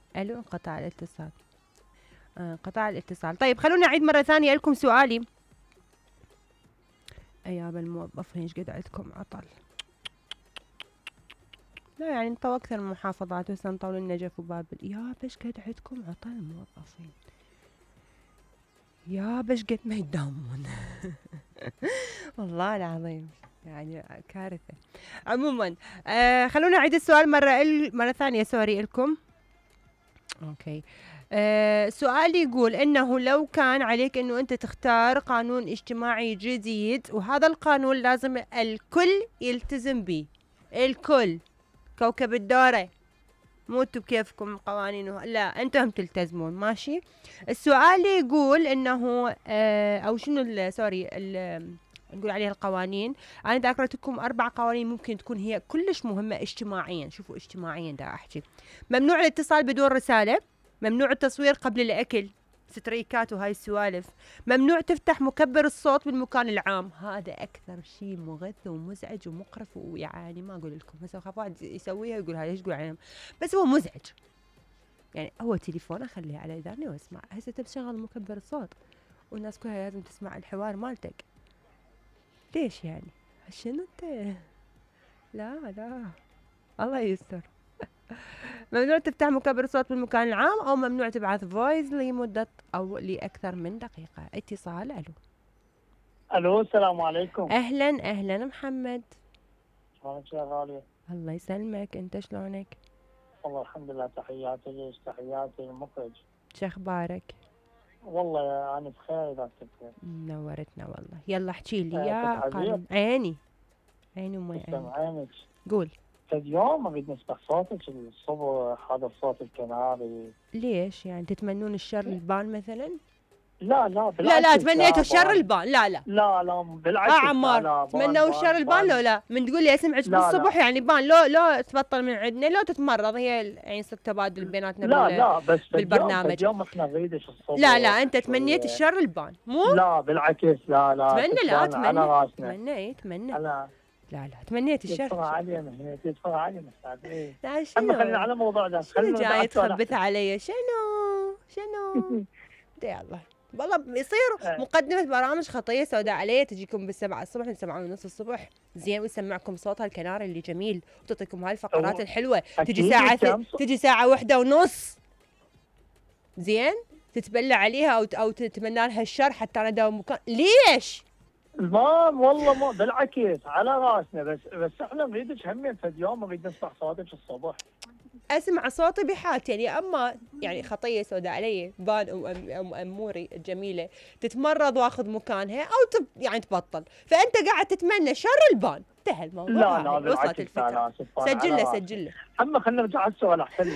الو، انقطع الاتصال. انقطع الاتصال. طيب خلونا اعيد مره ثانيه لكم سؤالي. اياب الموظفين ايش قد عندكم عطل؟ لا يعني انطوا اكثر من محافظات، بس انطوا النجف وبابل. يا ايش قد عندكم عطل الموظفين، يا ايش قد ما يداومون. والله العظيم يعني كارثة. عموما خلونا نعيد السؤال مرة ثانية، سوري لكم. اوكي. سؤالي يقول انه لو كان عليك انه انت تختار قانون اجتماعي جديد، وهذا القانون لازم الكل يلتزم به، الكل، كوكب الدورة، مو انتوا بكيفكم قوانينه، لا انتم تلتزمون، ماشي. السؤال يقول انه او شنو سوري نقول عليها القوانين. انا ذاكرت لكم 4 قوانين ممكن تكون هي كلش مهمه اجتماعيا. شوفوا اجتماعيا دا احكي: ممنوع الاتصال بدون رساله، ممنوع التصوير قبل الاكل، ستريكات وهاي السوالف، ممنوع تفتح مكبر الصوت بالمكان العام. هذا اكثر شيء مغث ومزعج ومقرف، ويعني ما اقول لكم، بس اخاف واحد يسويها يقول هذا ايش تقول عليهم، بس هو مزعج. يعني هو تليفون اخليه على اذاني واسمع، هسه تشغل مكبر الصوت والناس كلها لازم تسمع الحوار مالتك، ليش يعني؟ شنو انت؟ لا لا، الله يستر. ممنوع تفتح مكبر الصوت بالمكان العام، او ممنوع تبعث فويس لمدة او لاكثر من دقيقة. اتصال. الو. الو، السلام عليكم. اهلا اهلا محمد. شلونك يا غالية؟ الله يسلمك، انت شلونك؟ والله الحمد لله، تحياتي ليش، تحياتي المخرج. شخبارك؟ والله انا بخير، اذا كنت بخير. نورتنا والله. يلا احكي لي يا تتعبير؟ قانون عيني، عيني امي تسلم عيني. عينك. قول. اليوم اريد نسمع صوتك الصبح، هذا الصوت الكناري. ليش يعني تتمنون الشر البان مثلا؟ لا لا، لا بالعكس. لا، تمنيتوا لا الشر بان. البان؟ لا لا. لا لا، بالعكس. لا عمار، لا، بان تمنوا الشر بان البان لو بان. لا؟ من تقول لي اسمعك لا بالصبح لا يعني بان، لو تبطل من عندنا، لو تتمرض، هي يعني يصير تبادل بيناتنا لا لا، بس بالبرنامج. اليوم احنا نريدش لا لا، الصبح انت تمنيت شوية. الشر البان مو؟ لا بالعكس، لا لا، تمنى، لا تسلم على تمنى، راسنا. تمنى. انا لا لا، تمنيت الشر. يدفع علينا هنا، تدفع علينا مساعدين. لا اما خلينا شنو؟ على موضوعنا، شنو خلينا نرد على جاي السؤال تخبث احسن. علي؟ شنو؟ يلا والله يصير مقدمة برامج خطية سوداء علي تجيكم بالسبعة الصبح من 7:30 الصبح، زين، ويسمعكم صوتها الكناري اللي جميل، وتعطيكم هاي الفقرات الحلوة. تجي ساعة تجي ساعة 1:30، زين، تتبلى عليها او تتمنى لها الشر حتى انا داوم مكان. ليش؟ ما والله ما بالعكس على راسنا، بس احنا نريدك همين في اليوم، نريد نسمع صوتك الصبح. اسمع صوتي بحالتي يعني، اما يعني خطيه سوداء علي بان ام اموري الجميله تتمرض واخذ مكانها، او يعني تبطل، فانت قاعد تتمنى شر البان. انتهى الموضوع. لا لا، وصلت بالعكس. الفكره. لا سجل له. اما خلينا نرجع على السؤال احسن.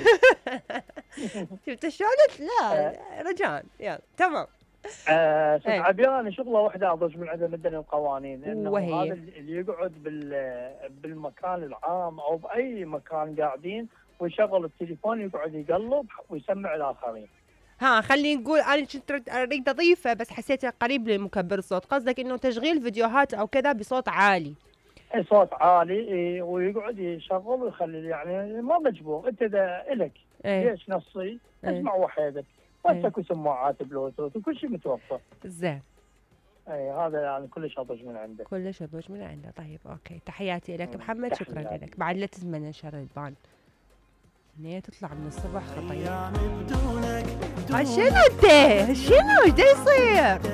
شفت شلون؟ لا رجاء، يلا تمام. ست عبير، انا شغله واحده اضج من عندنا مدني القوانين، انه وهي هذا اللي يقعد بالمكان العام او باي مكان قاعدين ويشغل التليفون، يقعد يقلب ويسمع الاخرين. خلينا نقول انا كنت اريد اضيفه، بس حسيته قريب لمكبر الصوت. قصدك انه تشغيل فيديوهات او كذا بصوت عالي؟ صوت عالي، ويقعد يشغل ويخلي، يعني ما مجبور، انت اذا الك ليش نصي اسمع وحيدك، بس اكو سماعات بلوتوث وكل شيء متوفر. زين. هذا يعني كلش اضج من عنده. كلش اضج من عنده. طيب اوكي، تحياتي لك محمد، شكرا لك. بعد لا تتمنى شر البان، هي تطلع من الصبح خطيه. شنو انت؟ شنو ايش يصير؟